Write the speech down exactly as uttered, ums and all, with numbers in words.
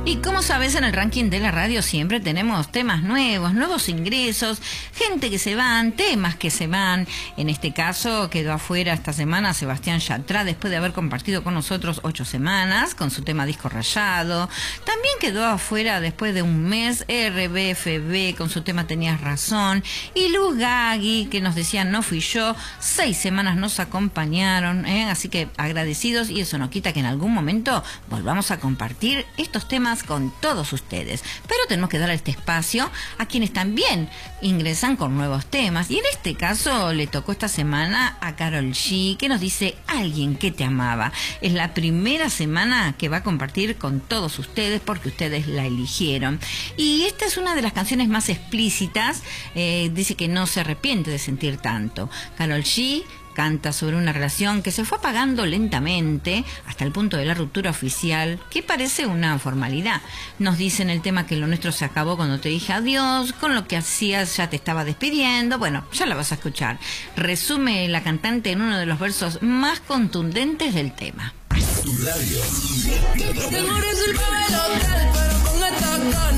Y como sabes, en el ranking de la radio siempre tenemos temas nuevos, nuevos ingresos, gente que se van, temas que se van. En este caso quedó afuera esta semana Sebastián Yatra, después de haber compartido con nosotros ocho semanas con su tema Disco Rayado. También quedó afuera después de un mes R B F B con su tema Tenías Razón. Y Luz Gagui, que nos decía No Fui Yo, seis semanas nos acompañaron, ¿eh? Así que agradecidos, y eso no quita que en algún momento volvamos a compartir estos temas con todos ustedes. Pero tenemos que dar este espacio a quienes también ingresan con nuevos temas. Y en este caso le tocó esta semana a Karol G, que nos dice Alguien que te amaba. Es la primera semana que va a compartir con todos ustedes porque ustedes la eligieron. Y esta es una de las canciones más explícitas. Eh, dice que no se arrepiente de sentir tanto. Karol G canta sobre una relación que se fue apagando lentamente hasta el punto de la ruptura oficial, que parece una formalidad. Nos dice en el tema que lo nuestro se acabó cuando te dije adiós, con lo que hacías ya te estaba despidiendo. Bueno, ya la vas a escuchar. Resume la cantante en uno de los versos más contundentes del tema. Tu radio.